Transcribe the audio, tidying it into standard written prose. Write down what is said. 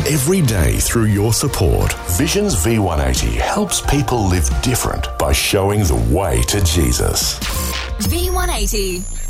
Every day through your support, Visions V180 helps people live different by showing the way to Jesus. V180.